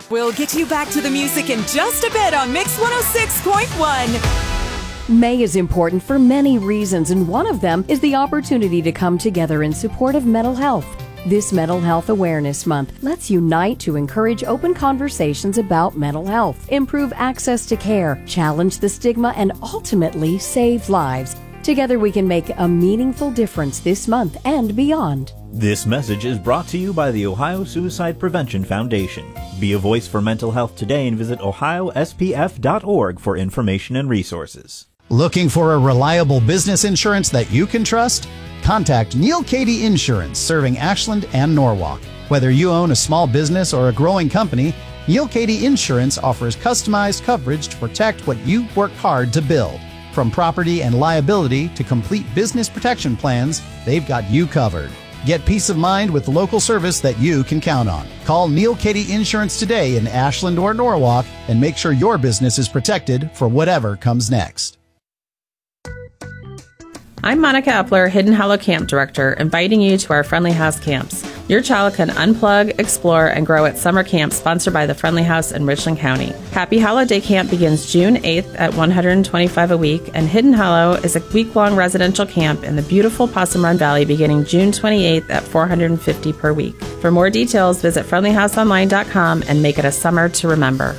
We'll get you back to the music in just a bit on Mix 106.1. May is important for many reasons, and one of them is the opportunity to come together in support of mental health. This Mental Health Awareness Month lets unite to encourage open conversations about mental health, improve access to care, challenge the stigma, and ultimately save lives. Together we can make a meaningful difference this month and beyond. This message is brought to you by the Ohio Suicide Prevention Foundation. Be a voice for mental health today and visit ohiospf.org for information and resources. Looking for a reliable business insurance that you can trust? Contact Neil Cady Insurance, serving Ashland and Norwalk. Whether you own a small business or a growing company, Neil Cady Insurance offers customized coverage to protect what you worked hard to build. From property and liability to complete business protection plans, they've got you covered. Get peace of mind with local service that you can count on. Call Neil Cady Insurance today in Ashland or Norwalk and make sure your business is protected for whatever comes next. I'm Monica Epler, Hidden Hollow Camp Director, inviting you to our Friendly House camps. Your child can unplug, explore, and grow at summer camp sponsored by the Friendly House in Richland County. Happy Holiday Camp begins June 8th at $125 a week, and Hidden Hollow is a week-long residential camp in the beautiful Possum Run Valley beginning June 28th at $450 per week. For more details, visit friendlyhouseonline.com and make it a summer to remember.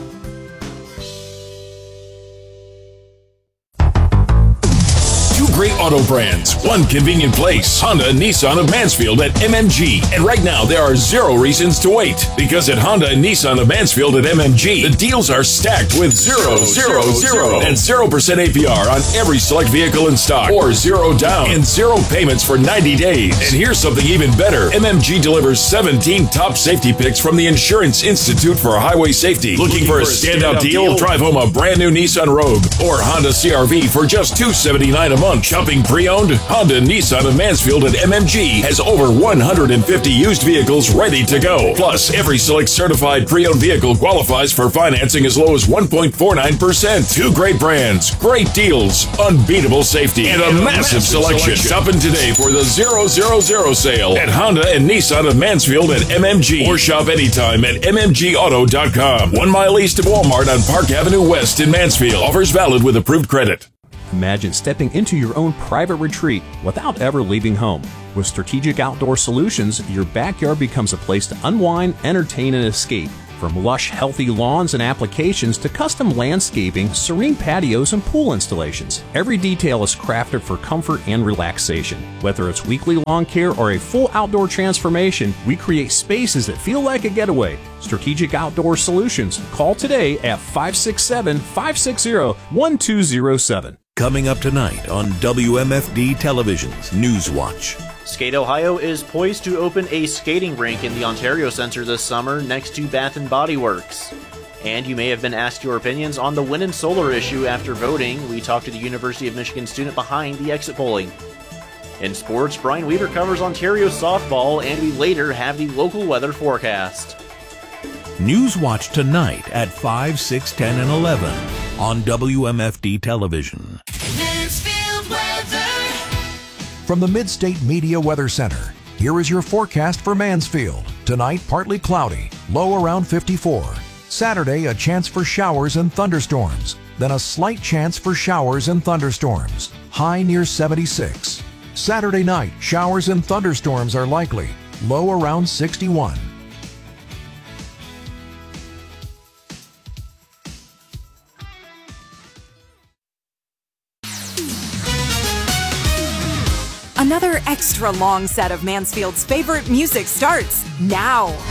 Great auto brands, one convenient place. Honda and Nissan of Mansfield at MMG. And right now, there are 0 reasons to wait. Because at Honda and Nissan of Mansfield at MMG, the deals are stacked with 0, 0, 0, and 0% APR on every select vehicle in stock, or 0 down, and 0 payments for 90 days. And here's something even better. MMG delivers 17 top safety picks from the Insurance Institute for Highway Safety. Looking for a standout deal? Drive home a brand new Nissan Rogue or Honda CR-V for just $279 a month. Shopping pre-owned? Honda Nissan of Mansfield at MMG has over 150 used vehicles ready to go. Plus, every select certified pre-owned vehicle qualifies for financing as low as 1.49%. 2 great brands, great deals, unbeatable safety, and a massive selection. Stop in today for the 000 sale at Honda and Nissan of Mansfield at MMG, or shop anytime at mmgauto.com. 1 mile east of Walmart on Park Avenue West in Mansfield. Offers valid with approved credit. Imagine stepping into your own private retreat without ever leaving home. With Strategic Outdoor Solutions, your backyard becomes a place to unwind, entertain, and escape. From lush, healthy lawns and applications to custom landscaping, serene patios, and pool installations, every detail is crafted for comfort and relaxation. Whether it's weekly lawn care or a full outdoor transformation, we create spaces that feel like a getaway. Strategic Outdoor Solutions. Call today at 567-560-1207. Coming up tonight on WMFD Television's Newswatch. Skate Ohio is poised to open a skating rink in the Ontario Centre this summer next to Bath & Body Works. And you may have been asked your opinions on the wind and solar issue after voting. We talked to the University of Michigan student behind the exit polling. In sports, Brian Weaver covers Ontario softball, and we later have the local weather forecast. Newswatch tonight at 5, 6, 10, and 11 on WMFD Television. Mansfield weather. From the Midstate Media Weather Center, here is your forecast for Mansfield. Tonight, partly cloudy, low around 54. Saturday, a chance for showers and thunderstorms. Then a slight chance for showers and thunderstorms, high near 76. Saturday night, showers and thunderstorms are likely, low around 61. Another extra long set of Mansfield's favorite music starts now.